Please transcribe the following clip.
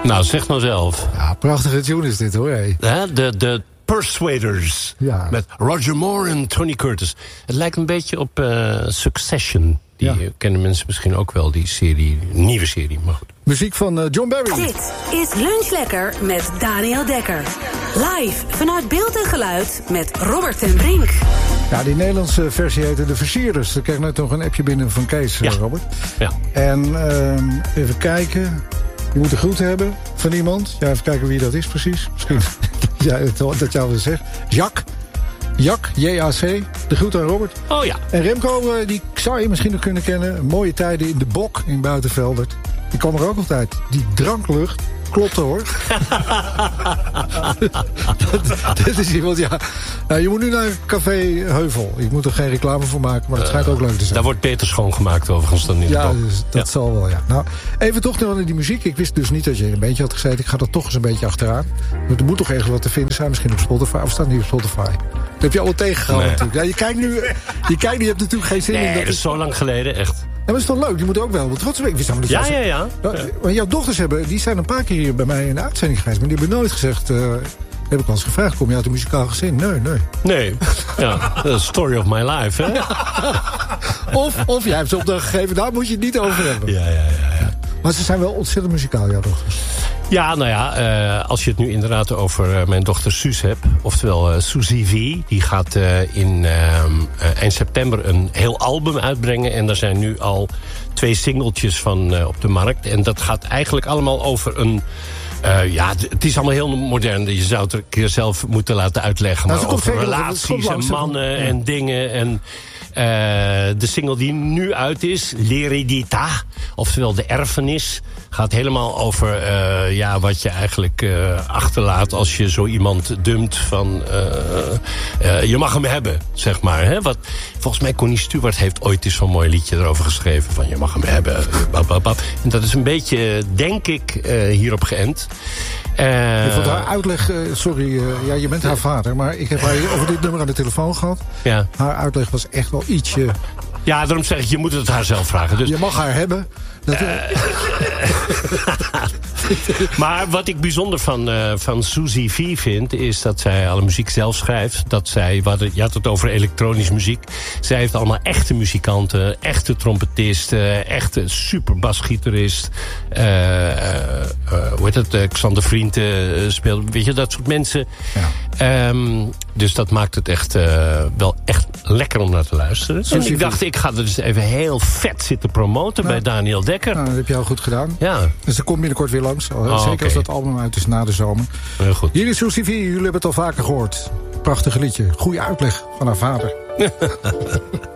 Nou, zeg nou zelf. Ja, prachtige tune is dit hoor. Hey. De Persuaders. Ja. Met Roger Moore en Tony Curtis. Het lijkt een beetje op Succession. Die kennen mensen misschien ook wel, die serie, nieuwe serie. Maar goed. Muziek van John Barry. Dit is Lunch Lekker met Daniel Dekker. Live vanuit Beeld en Geluid met Robert ten Brink. Ja, die Nederlandse versie heette De Versierders. Ik kreeg net nog een appje binnen van Kees, Robert. Ja. En even kijken. Je moet de groeten hebben van iemand. Ja, even kijken wie dat is precies. Misschien dat jou wil zeggen. Jack, J-A-C. De groet aan Robert. Oh ja. En Remco, die zou je misschien nog kunnen kennen. Mooie tijden in de Bok in Buitenveldert. Die kwam er ook altijd. Die dranklucht. Klopt hoor. dat is iemand, ja. Nou, je moet nu naar Café Heuvel. Ik moet er geen reclame voor maken, maar het schijnt ook leuk te zijn. Daar wordt beter schoongemaakt overigens dan in de Bok. Dus dat zal wel, ja. Nou, even toch naar die muziek. Ik wist dus niet dat je in een bandje had gezeten. Ik ga er toch eens een beetje achteraan. Er moet toch ergens wat te vinden zijn. Misschien op Spotify. Of staat niet op Spotify? Dat heb je allemaal tegengehouden natuurlijk. Ja, je kijkt nu, je hebt natuurlijk geen zin in. Dat is zo lang geleden, echt. Ja, maar dat is toch leuk? Die moet ook wel wat trots zijn. Ja. Maar jouw dochters die zijn een paar keer hier bij mij in de uitzending geweest. Maar die hebben nooit gezegd... heb ik al eens gevraagd, kom je uit een muzikaal gezin? Nee. Ja, the story of my life, hè? of jij hebt ze opdracht gegeven, daar moet je het niet over hebben. Ja. Maar ze zijn wel ontzettend muzikaal, jouw dochters. Ja, nou ja, als je het nu inderdaad over mijn dochter Suus hebt... oftewel Suzy V, die gaat in eind september een heel album uitbrengen... en daar zijn nu al 2 singeltjes van op de markt. En dat gaat eigenlijk allemaal over een... het is allemaal heel modern. Je zou het een keer zelf moeten laten uitleggen. Maar over relaties en mannen en dingen. En de single die nu uit is, L'Heredità, oftewel de erfenis... gaat helemaal over wat je eigenlijk achterlaat als je zo iemand dumpt van... je mag hem hebben, zeg maar. Hè? Wat, volgens mij Connie Stewart heeft ooit eens zo'n mooi liedje erover geschreven... van je mag hem hebben. En dat is een beetje, denk ik, hierop geënt. Je vond haar uitleg, je bent haar vader... maar ik heb haar over dit nummer aan de telefoon gehad. Ja. Haar uitleg was echt wel ietsje... Ja, daarom zeg ik, je moet het haar zelf vragen. Dus... Je mag haar hebben. Maar wat ik bijzonder van Suzy V vind... is dat zij alle muziek zelf schrijft. Dat zij, je had het over elektronisch muziek. Zij heeft allemaal echte muzikanten. Echte trompetisten. Echte superbasgitarist. Hoe heet het? Xander Vrienden speelt. Weet je, dat soort mensen. Ja. Dus dat maakt het echt wel echt lekker om naar te luisteren. En ik dacht, ik ga er dus even heel vet zitten promoten bij Daniel Dekker. Nou, dat heb je al goed gedaan. Ja. Dus er komt binnenkort weer langs. Zeker als dat album uit is na de zomer. Heel goed. Hier is Suzy V. Jullie hebben het al vaker gehoord. Prachtige liedje. Goeie uitleg van haar vader.